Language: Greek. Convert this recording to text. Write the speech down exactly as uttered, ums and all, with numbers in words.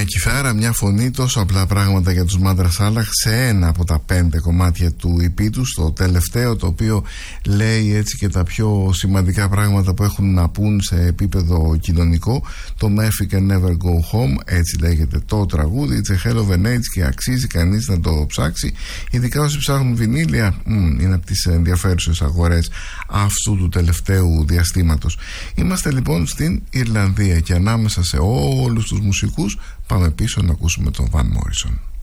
κιθάρα, μια φωνή, τόσο απλά πράγματα για τους Μάντρα Σάλαχ σε ένα από τα πέντε κομμάτια του ι πι του, το τελευταίο, το οποίο λέει έτσι και τα πιο σημαντικά πράγματα που έχουν να πούν σε επίπεδο κοινωνικό. Το Murphy Can Never Go Home, έτσι λέγεται το τραγούδι. It's a hell of an age και αξίζει κανείς να το ψάξει, ειδικά όσοι ψάχνουν βινίλια. Μ, είναι από τις ενδιαφέρουσες αγορές αυτού του τελευταίου διαστήματος. Είμαστε λοιπόν στην Ιρλανδία και ανάμεσα σε όλους τους μουσικούς πάμε πίσω να ακούσουμε τον Van Morrison.